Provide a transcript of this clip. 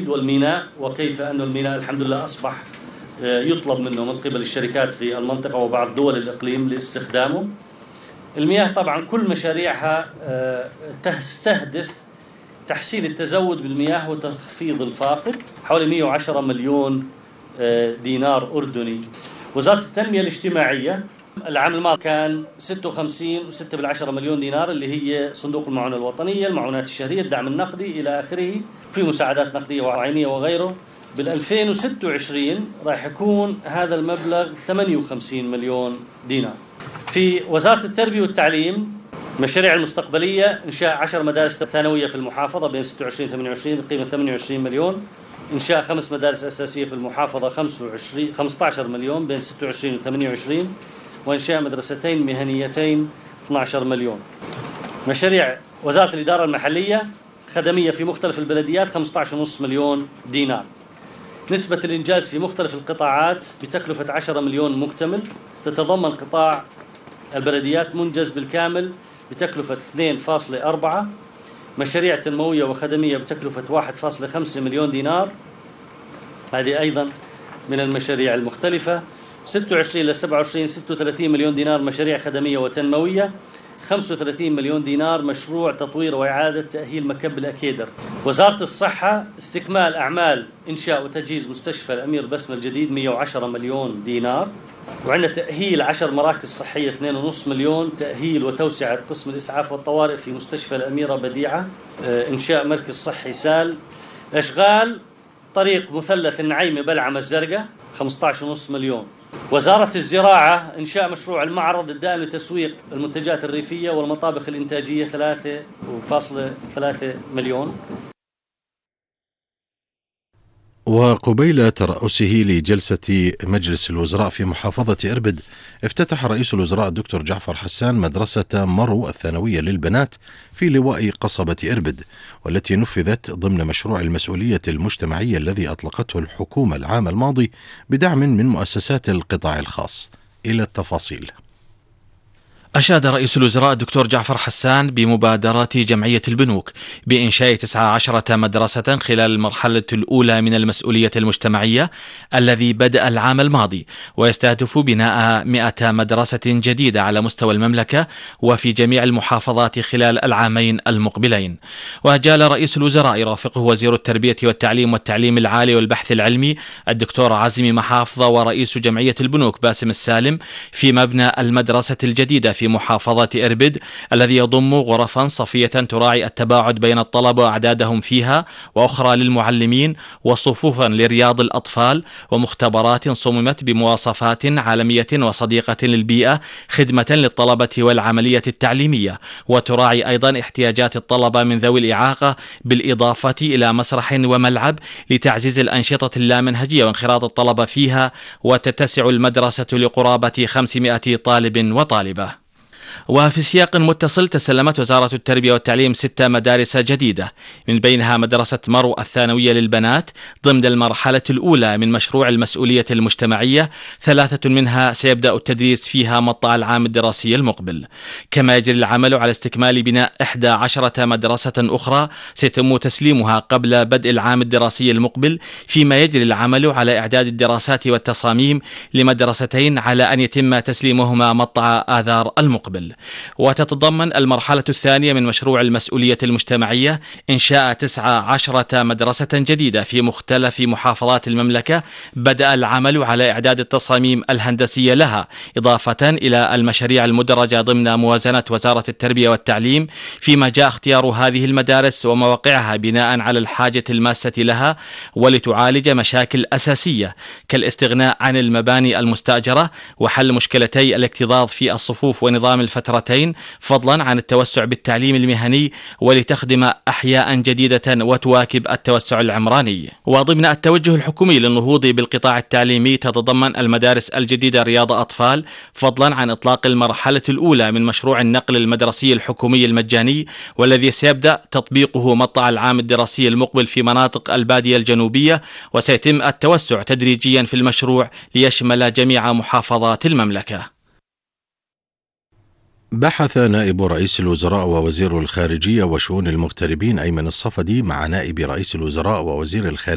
الصيد والميناء، وكيف أن الميناء الحمد لله أصبح يطلب منه من قبل الشركات في المنطقة وبعض دول الإقليم لاستخدامه. المياه طبعا كل مشاريعها تستهدف تحسين التزود بالمياه وتخفيض الفاقد، حوالي 110 مليون دينار أردني. وزارة التنمية الاجتماعية العام الماضي كان 56.6 مليون دينار، اللي هي صندوق المعونة الوطنية، المعونات الشهرية، الدعم النقدي إلى آخره، في مساعدات نقدية وعينية وغيره. بال2026 راح يكون هذا المبلغ 58 مليون دينار. في وزارة التربية والتعليم مشاريع المستقبلية: إنشاء 10 مدارس ثانوية في المحافظة بين 26 و 28 بقيمة 28 مليون، إنشاء 5 مدارس أساسية في المحافظة 15 مليون بين 26 و 28، وإنشاء مدرستين مهنيتين 12 مليون. مشاريع وزارة الإدارة المحلية خدمية في مختلف البلديات 15.5 مليون دينار. نسبة الإنجاز في مختلف القطاعات بتكلفة 10 مليون مكتمل، تتضمن قطاع البلديات منجز بالكامل بتكلفة 2.4، مشاريع تنموية وخدمية بتكلفة 1.5 مليون دينار، هذه أيضا من المشاريع المختلفة. 26 ل 27 36 مليون دينار مشاريع خدمية وتنموية، 35 مليون دينار مشروع تطوير وإعادة تأهيل مكب الأكيدر. وزارة الصحة استكمال أعمال إنشاء وتجهيز مستشفى الأمير بسمة الجديد 110 مليون دينار، وعندنا تأهيل 10 مراكز صحية 2.5 مليون، تأهيل وتوسعة قسم الإسعاف والطوارئ في مستشفى الأميرة بديعة، إنشاء مركز صحي سال، إشغال طريق مثلث النعيمة بلعمة الزرقاء 15.5 مليون. وزارة الزراعة إنشاء مشروع المعرض الدائم لتسويق المنتجات الريفية والمطابخ الإنتاجية 3.3 مليون. وقبيل ترأسه لجلسة مجلس الوزراء في محافظة إربد، افتتح رئيس الوزراء الدكتور جعفر حسان مدرسة مرو الثانوية للبنات في لواء قصبة إربد، والتي نفذت ضمن مشروع المسؤولية المجتمعية الذي أطلقته الحكومة العام الماضي بدعم من مؤسسات القطاع الخاص. إلى التفاصيل. أشاد رئيس الوزراء الدكتور جعفر حسان بمبادرات جمعية البنوك بإنشاء 19 مدرسة خلال المرحلة الأولى من المسؤولية المجتمعية الذي بدأ العام الماضي، ويستهدف بناء 100 مدرسة جديدة على مستوى المملكة وفي جميع المحافظات خلال العامين المقبلين. وجال رئيس الوزراء يرافقه وزير التربية والتعليم العالي والبحث العلمي الدكتور عزمي محافظة ورئيس جمعية البنوك باسم السالم في مبنى المدرسة الجديدة في محافظة إربد، الذي يضم غرفا صفية تراعي التباعد بين الطلبة وأعدادهم فيها، وأخرى للمعلمين، وصفوفا لرياض الأطفال، ومختبرات صممت بمواصفات عالمية وصديقة للبيئة خدمة للطلبة والعملية التعليمية، وتراعي أيضا احتياجات الطلبة من ذوي الإعاقة، بالإضافة إلى مسرح وملعب لتعزيز الأنشطة اللامنهجية وانخراط الطلبة فيها، وتتسع المدرسة لقرابة 500 طالب وطالبة. وفي سياق متصل، تسلمت وزارة التربية والتعليم 6 مدارس جديدة، من بينها مدرسة مرو الثانوية للبنات ضمن المرحلة الأولى من مشروع المسؤولية المجتمعية، 3 منها سيبدأ التدريس فيها مطلع العام الدراسي المقبل. كما يجري العمل على استكمال بناء 11 مدرسة أخرى سيتم تسليمها قبل بدء العام الدراسي المقبل، فيما يجري العمل على إعداد الدراسات والتصاميم لمدرستين على أن يتم تسليمهما مطلع آذار المقبل. وتتضمن المرحلة الثانية من مشروع المسؤولية المجتمعية إنشاء 19 مدرسة جديدة في مختلف محافظات المملكة، بدأ العمل على إعداد التصاميم الهندسية لها، إضافة إلى المشاريع المدرجة ضمن موازنة وزارة التربية والتعليم، فيما جاء اختيار هذه المدارس ومواقعها بناء على الحاجة الماسة لها، ولتعالج مشاكل أساسية كالاستغناء عن المباني المستأجرة وحل مشكلتي الاكتظاظ في الصفوف ونظام الفترتين، فضلا عن التوسع بالتعليم المهني، ولتخدم أحياء جديدة وتواكب التوسع العمراني. وضمن التوجه الحكومي للنهوض بالقطاع التعليمي، تتضمن المدارس الجديدة رياض أطفال، فضلا عن إطلاق المرحلة الأولى من مشروع النقل المدرسي الحكومي المجاني، والذي سيبدأ تطبيقه مطلع العام الدراسي المقبل في مناطق البادية الجنوبية، وسيتم التوسع تدريجيا في المشروع ليشمل جميع محافظات المملكة. بحث نائب رئيس الوزراء ووزير الخارجية وشؤون المغتربين أيمن الصفدي مع نائب رئيس الوزراء ووزير الخارجية